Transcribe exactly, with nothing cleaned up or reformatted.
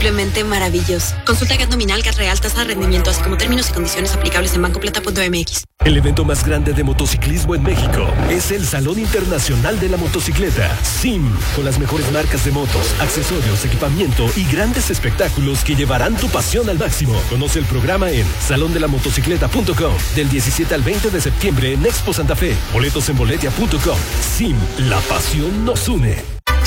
simplemente maravilloso. Consulta G A T nominal, G A T real, tasa de rendimiento, así como términos y condiciones aplicables en banco plata punto m x. El evento más grande de motociclismo en México es el Salón Internacional de la Motocicleta, S I M, con las mejores marcas de motos, accesorios, equipamiento y grandes espectáculos que llevarán tu pasión al máximo. Conoce el programa en salón de la motocicleta punto com del diecisiete al veinte de septiembre en Expo Santa Fe. Boletos en boletia punto com. S I M, la pasión nos une.